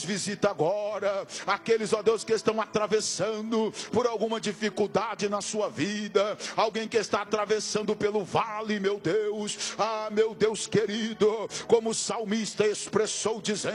Visita agora aqueles, ó Deus, que estão atravessando por alguma dificuldade na sua vida, alguém que está atravessando pelo vale, meu Deus, meu Deus querido, como o salmista expressou dizendo: